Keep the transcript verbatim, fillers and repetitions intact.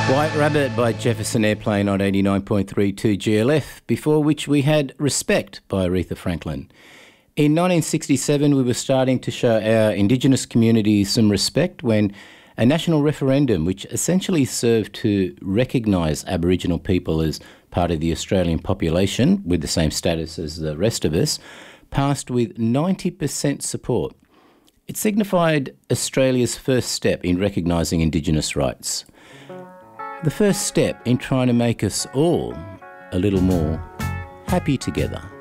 White Rabbit by Jefferson Airplane on eighty-nine point three two G L F, before which we had Respect by Aretha Franklin. In nineteen sixty-seven, we were starting to show our Indigenous communities some respect when a national referendum, which essentially served to recognise Aboriginal people as part of the Australian population with the same status as the rest of us, passed with ninety percent support. It signified Australia's first step in recognising Indigenous rights. The first step in trying to make us all a little more happy together.